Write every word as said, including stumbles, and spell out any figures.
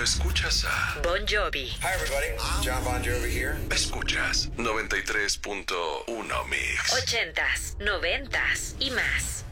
escuchas a Bon Jovi. Hi everybody, John Bon Jovi here. Escuchas noventa y tres punto uno Mix. Ochentas, noventas y más.